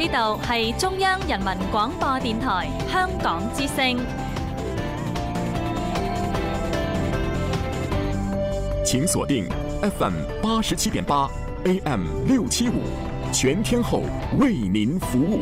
呢度係中央人民廣播電台香港之聲。 請鎖定 FM 87.8 AM 675，全天候為您服務。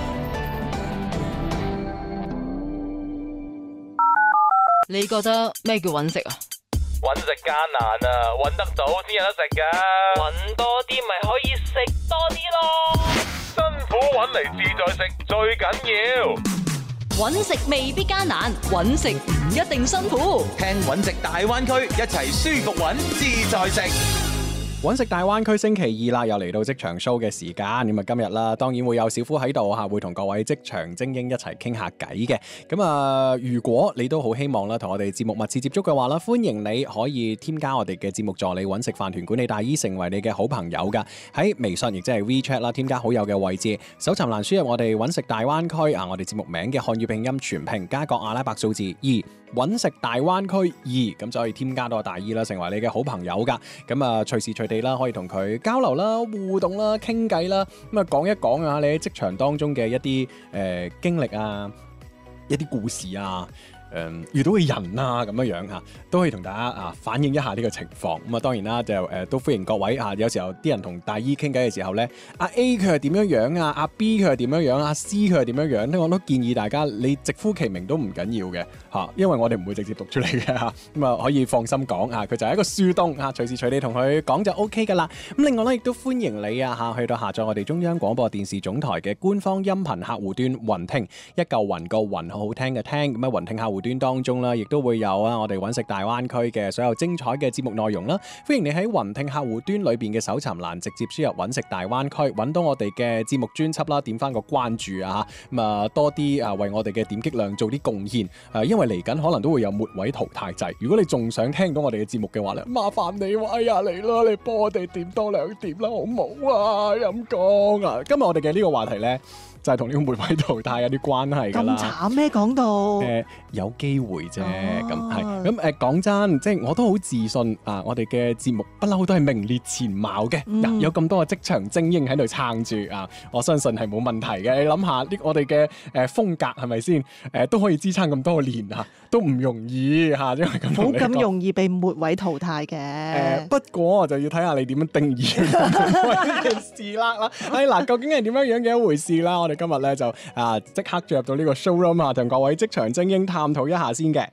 你覺得咩叫揾食啊？ 揾食艱難啊，揾得到先有得食噶。揾多啲咪可以食多啲咯。辛苦揾嚟自在食最緊要。 揾食未必艱難，揾食唔一定辛苦。 聽揾食大灣區，一齊舒服揾自在食。 揾食大灣區星期二啦，又嚟到職場 show 嘅時間。咁啊，今日啦，當然會有小夫喺度嚇，會同各位職場精英一齊傾下偈嘅。咁啊，如果你都好希望啦，同我哋節目密切接觸嘅話啦，歡迎你可以添加我哋嘅節目助理揾食飯團管理大姨，成為你嘅好朋友噶。喺微信亦即係 WeChat 啦，添加好友嘅位置，搜尋欄輸入我哋揾食大灣區啊，我哋節目名嘅漢語拼音全拼加個阿拉伯數字2。揾食大灣區2，咁就可以添加到大姨啦，成為你嘅好朋友噶。咁啊，隨時隨地啦，可以同佢交流啦、互動啦、傾偈啦。咁啊，講一講啊，你喺職場當中嘅一啲經歷啊，一啲故事啊。遇到嘅人啊咁樣嚇，都可以同大家反映一下呢個情況。咁啊，當然啦，就都歡迎各位嚇。有時候啲人同大姨傾偈嘅時候咧，阿 A 佢係點樣樣啊，阿 B 佢係點樣樣，阿 C 佢係點樣樣咧，我都建議大家你直呼其名都唔緊要嘅嚇，因為我哋唔會直接讀出嚟嘅嚇。咁啊，可以放心講啊，佢就係一個樹洞啊，隨時隨地同佢講就 OK 噶啦。咁另外咧，亦都歡迎你啊嚇，去到下載我哋中央廣播電視總台嘅官方音頻客戶端雲聽，一嚿雲個雲好好聽嘅聽。咁啊，雲聽客戶端當中啦，亦都會有啊我哋揾食大灣區嘅所有精彩嘅節目內容啦。歡迎你喺雲聽客戶端裏邊嘅搜尋欄直接輸入揾食大灣區，揾到我哋嘅節目專輯啦，點翻個關注啊，咁啊多啲啊為我哋嘅點擊量做啲貢獻。因為嚟緊可能都會有末位淘汰制，如果你仲想聽到我哋嘅節目嘅話咧，麻煩你哎呀嚟啦，你幫我哋點多2點啦，好唔好啊？陰公啊！今日我哋嘅呢個話題咧，就係同呢個末位淘汰有啲關係㗎啦。 咁慘咩？講到有機會啫，咁係咁講真，即係我都好自信啊！我哋嘅節目不嬲都係名列前茅嘅，有咁多嘅職場精英喺度撐住啊！我相信係冇問題嘅。你諗下我哋嘅風格係咪先？都可以支撐咁多年啊，都唔容易嚇，因為咁冇咁容易被末位淘汰嘅。 不過就要睇下你點樣定義呢件事啦。嗱，究竟係點樣樣嘅一回事啦？我哋今日咧就即刻進入到呢個 showroom 啊，同各位職場精英探討一下先嘅。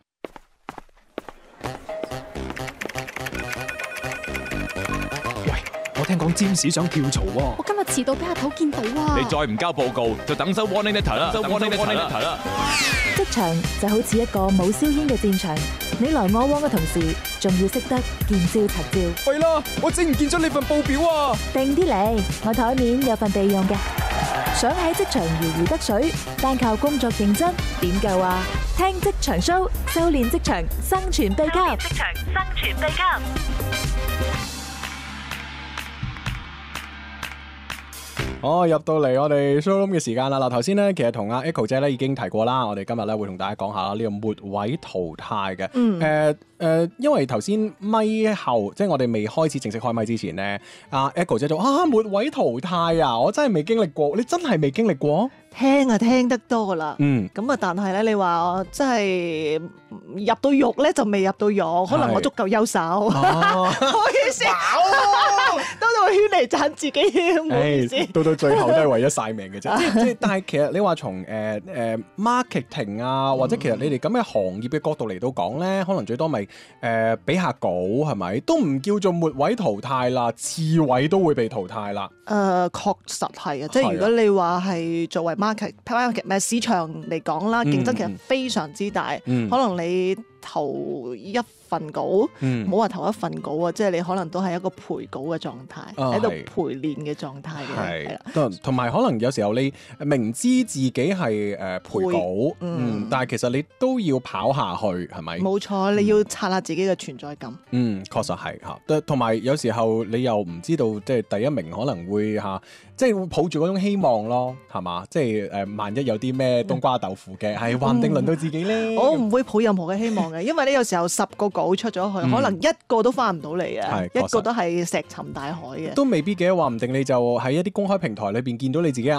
喂，我聽講占士想跳槽喎。 我今日遲到俾阿頭見到啊！ 你再唔交報告，就等收 warning letter 啦，啦。 職場就好似一個冇硝煙嘅戰場，你來我往嘅同時，仲要識得見招拆招。 喂啦，我整唔見咗你份報表啊！ 定啲嚟，我台面有份備用嘅。想喺職場如魚得水，單靠工作認真點夠啊？聽職場 show， 修煉職場生存秘笈。 入到嚟我哋 showroom 嘅時間啦。嗱，頭先咧其實同阿 Echo 姐咧已經提過啦，我哋今日咧會同大家講下呢個末位淘汰嘅。因為頭先咪後，即係我哋未開始正式開咪之前咧，阿 Echo 姐就末位淘汰啊！我真係未經歷過，你真係未經歷過？ 聽啊聽得多啦，咁啊但係咧，你話我真係入到肉咧就未入到肉，可能我足夠優秀，唔好意思，都到圈嚟讚自己，唔好意思， 到最後都係為咗晒命嘅啫。即但係其實你話從marketing 啊，或者其實你哋咁嘅行業嘅角度嚟到講咧，可能最多咪俾下稿係咪？都唔叫做末位淘汰啦，次位都會被淘汰啦。 確實係啊，即係如果你話係作為market 市場嚟講啦，競爭其實非常之大，可能你頭一份稿，唔好話頭一份稿啊，即係你可能都係一個陪稿嘅狀態，喺度陪練嘅狀態嘅，係啦。 同埋可能有時候你明知自己係陪稿，但係其實你都要跑下去，係咪？冇錯，你要刷下自己嘅存在感。 確實係嚇。同埋有時候你又唔知道，即係第一名可能會即係會抱住嗰種希望咯，係嘛？即係萬一有啲咩冬瓜豆腐嘅，係話唔定輪到自己咧。 我唔會抱任何嘅希望嘅，因為咧有時候10個稿出咗去，可能一個都翻唔到嚟啊，一個都係石沉大海嘅。 都未必嘅，話唔定你就喺一啲公開平台裏邊見到你自己